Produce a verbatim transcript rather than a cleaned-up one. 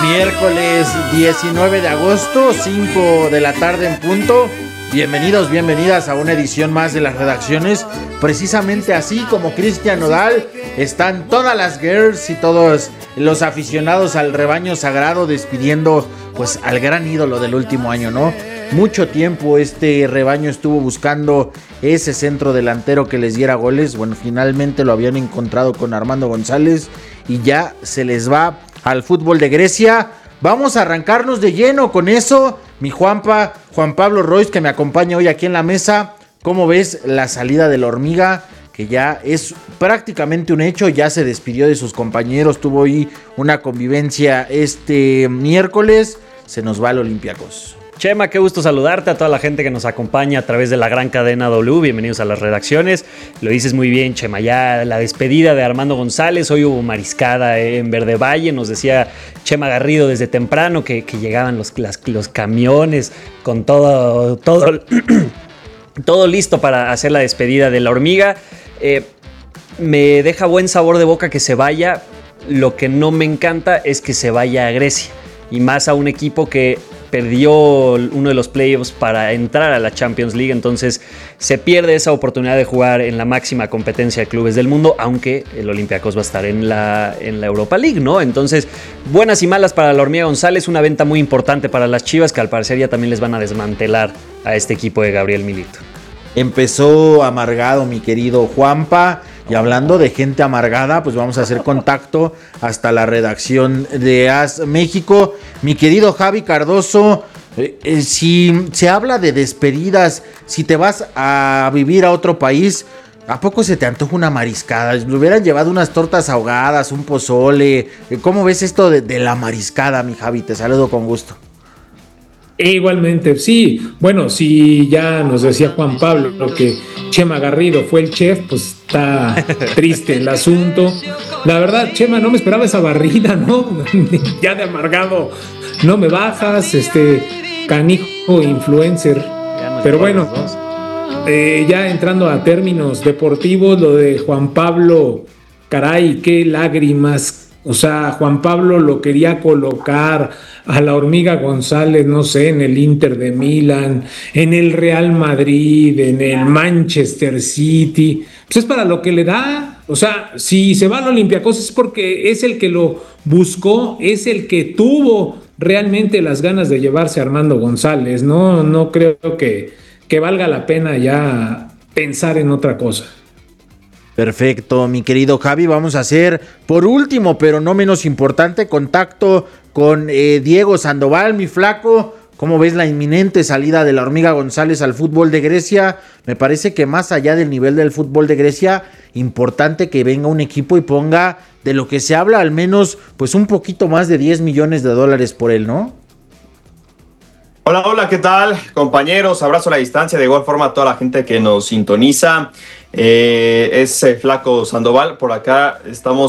Miércoles diecinueve de agosto, cinco de la tarde en punto. Bienvenidos, bienvenidas a una edición más de las redacciones. Precisamente así como Cristian Nodal, están todas las girls y todos los aficionados al rebaño sagrado despidiendo pues al gran ídolo del último año, ¿no? Mucho tiempo este rebaño estuvo buscando ese centro delantero que les diera goles. Bueno, finalmente lo habían encontrado con Armando González y ya se les va al fútbol de Grecia. Vamos a arrancarnos de lleno con eso. Mi Juanpa, Juan Pablo Royce, que me acompaña hoy aquí en la mesa. ¿Cómo ves la salida de la hormiga? Que ya es prácticamente un hecho, ya se despidió de sus compañeros, tuvo ahí una convivencia este miércoles, se nos va al Olympiacos. Chema, qué gusto saludarte, a toda la gente que nos acompaña a través de la gran cadena W, bienvenidos a las redacciones. Lo dices muy bien, Chema, ya la despedida de Armando González, hoy hubo mariscada en Verde Valle, nos decía Chema Garrido desde temprano que, que llegaban los, las, los camiones con todo, todo, todo listo para hacer la despedida de la hormiga. Eh, me deja buen sabor de boca que se vaya, lo que no me encanta es que se vaya a Grecia, y más a un equipo que perdió uno de los playoffs para entrar a la Champions League, entonces se pierde esa oportunidad de jugar en la máxima competencia de clubes del mundo, aunque el Olympiacos va a estar en la, en la Europa League, ¿no? Entonces, buenas y malas para la hormiga González, una venta muy importante para las Chivas, que al parecer ya también les van a desmantelar a este equipo de Gabriel Milito. Empezó amargado mi querido Juanpa, y hablando de gente amargada, pues vamos a hacer contacto hasta la redacción de A S México. Mi querido Javi Cardoso, eh, eh, si se habla de despedidas, si te vas a vivir a otro país, ¿a poco se te antoja una mariscada? Le hubieran llevado unas tortas ahogadas, un pozole. ¿Cómo ves esto de, de la mariscada, mi Javi? Te saludo con gusto. E igualmente, sí, bueno, si ya nos decía Juan Pablo lo que Chema Garrido fue el chef, pues está triste el asunto. La verdad, Chema, no me esperaba esa barrida, ¿no? Ya de amargado, no me bajas, este canijo influencer. Pero bueno, eh, ya entrando a términos deportivos, lo de Juan Pablo, caray, qué lágrimas. O sea, Juan Pablo lo quería colocar a la hormiga González, no sé, en el Inter de Milán, en el Real Madrid, en el Manchester City. Pues es para lo que le da. O sea, si se va al Olympiacos es porque es el que lo buscó, es el que tuvo realmente las ganas de llevarse a Armando González. No, no creo que, que valga la pena ya pensar en otra cosa. Perfecto, mi querido Javi, vamos a hacer por último, pero no menos importante, contacto con eh, Diego Sandoval, mi flaco. ¿Cómo ves la inminente salida de la hormiga González al fútbol de Grecia? Me parece que más allá del nivel del fútbol de Grecia, importante que venga un equipo y ponga, de lo que se habla, al menos pues un poquito más de diez millones de dólares por él, ¿no? Hola, hola, ¿qué tal, compañeros? Abrazo a la distancia, de igual forma a toda la gente que nos sintoniza. Eh, es eh, Flaco Sandoval, por acá estamos